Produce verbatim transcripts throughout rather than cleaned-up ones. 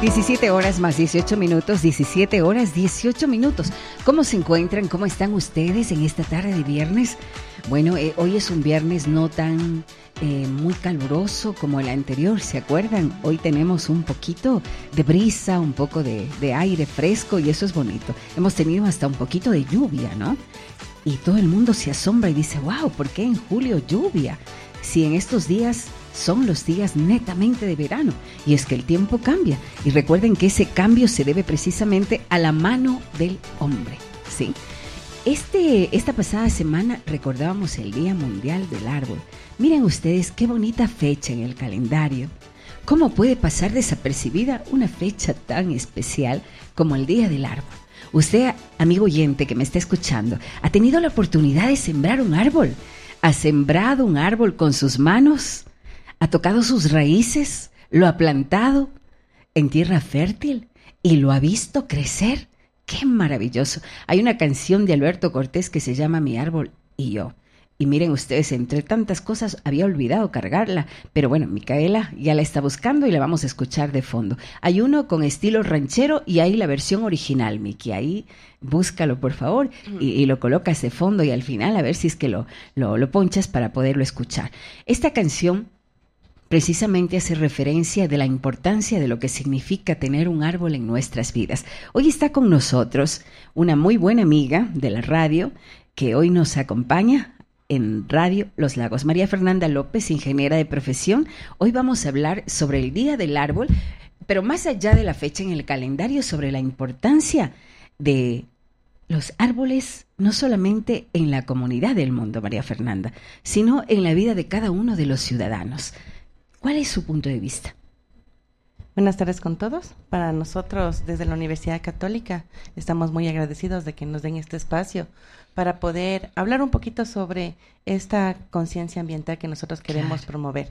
diecisiete horas más dieciocho minutos, diecisiete horas dieciocho minutos. ¿Cómo se encuentran? ¿Cómo están ustedes en esta tarde de viernes? Bueno, eh, hoy es un viernes no tan eh, muy caluroso como el anterior, ¿se acuerdan? Hoy tenemos un poquito de brisa, un poco de, de aire fresco y eso es bonito. Hemos tenido hasta un poquito de lluvia, ¿no? Y todo el mundo se asombra y dice, wow, ¿por qué en julio lluvia? Si en estos días son los días netamente de verano. Y es que el tiempo cambia. Y recuerden que ese cambio se debe precisamente a la mano del hombre, ¿sí? Este, esta pasada semana recordábamos el Día Mundial del Árbol. Miren ustedes qué bonita fecha en el calendario. ¿Cómo puede pasar desapercibida una fecha tan especial como el Día del Árbol? Usted, amigo oyente que me está escuchando, ¿ha tenido la oportunidad de sembrar un árbol? ¿Ha sembrado un árbol con sus manos? ¿Ha tocado sus raíces? ¿Lo ha plantado en tierra fértil? ¿Y lo ha visto crecer? ¡Qué maravilloso! Hay una canción de Alberto Cortés que se llama Mi árbol y yo. Y miren ustedes, entre tantas cosas había olvidado cargarla, pero bueno, Micaela ya la está buscando y la vamos a escuchar de fondo. Hay uno con estilo ranchero y hay la versión original, Miki. Ahí búscalo por favor y, y lo colocas de fondo y al final a ver si es que lo, lo, lo ponchas para poderlo escuchar. Esta canción precisamente hace referencia de la importancia de lo que significa tener un árbol en nuestras vidas. Hoy está con nosotros una muy buena amiga de la radio que hoy nos acompaña en Radio Los Lagos. María Fernanda López, ingeniera de profesión. Hoy vamos a hablar sobre el Día del Árbol, pero más allá de la fecha en el calendario, sobre la importancia de los árboles, no solamente en la comunidad del mundo, María Fernanda, sino en la vida de cada uno de los ciudadanos. ¿Cuál es su punto de vista? Buenas tardes con todos. Para nosotros, desde la Universidad Católica, estamos muy agradecidos de que nos den este espacio para poder hablar un poquito sobre esta conciencia ambiental que nosotros queremos claro. promover.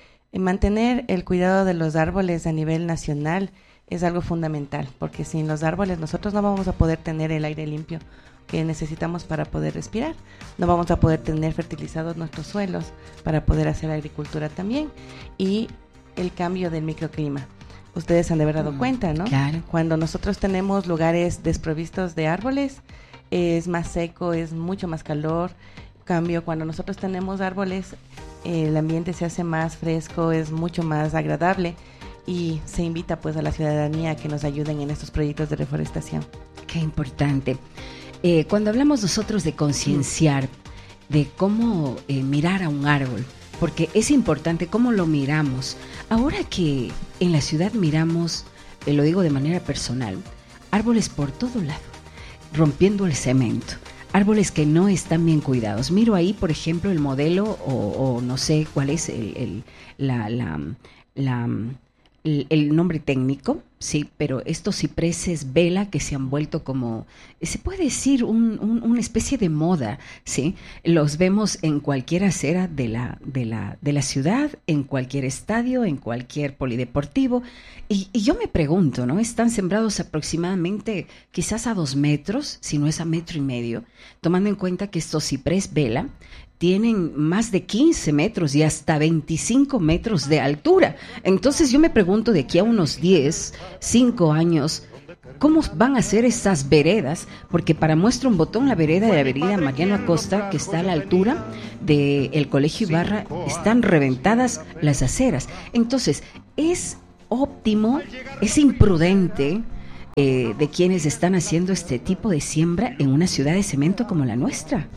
Mantener el cuidado de los árboles a nivel nacional es algo fundamental, porque sin los árboles nosotros no vamos a poder tener el aire limpio que necesitamos para poder respirar, no vamos a poder tener fertilizados nuestros suelos para poder hacer agricultura también, y el cambio del microclima. Ustedes han de haber dado mm, cuenta, ¿no? Claro. Cuando nosotros tenemos lugares desprovistos de árboles, es más seco, es mucho más calor. En cambio, cuando nosotros tenemos árboles, el ambiente se hace más fresco, es mucho más agradable y se invita pues a la ciudadanía a que nos ayuden en estos proyectos de reforestación. Qué importante. Eh, cuando hablamos nosotros de concienciar, de cómo eh, mirar a un árbol, porque es importante cómo lo miramos. Ahora que en la ciudad miramos, eh, lo digo de manera personal, árboles por todo lado, rompiendo el cemento, árboles que no están bien cuidados. Miro ahí, por ejemplo, el modelo, o, o no sé cuál es el, el, la, la, la, el, el nombre técnico, sí, pero estos cipreses vela que se han vuelto como, se puede decir, un, un, una especie de moda, sí. Los vemos en cualquier acera de la, de la, de la ciudad, en cualquier estadio, en cualquier polideportivo. Y, y yo me pregunto, ¿no? Están sembrados aproximadamente quizás a dos metros, si no es a metro y medio, tomando en cuenta que estos ciprés vela tienen más de quince metros y hasta veinticinco metros de altura. Entonces yo me pregunto, de aquí a unos diez, cinco años, ¿cómo van a ser esas veredas? Porque para muestra un botón, la vereda de la avenida Mariano Acosta, que está a la altura del Colegio Ibarra, están reventadas las aceras. Entonces, es óptimo, es imprudente eh, de quienes están haciendo este tipo de siembra en una ciudad de cemento como la nuestra.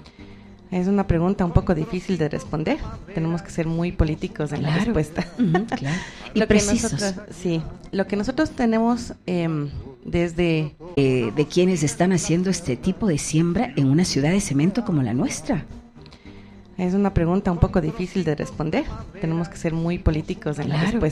Es una pregunta un poco difícil de responder. Tenemos que ser muy políticos en claro. la respuesta. Uh-huh, claro. Y lo precisos. Que nosotros, sí, lo que nosotros tenemos eh, desde... Eh, de quienes están haciendo este tipo de siembra en una ciudad de cemento como la nuestra. Es una pregunta un poco difícil de responder. Tenemos que ser muy políticos en claro. la respuesta.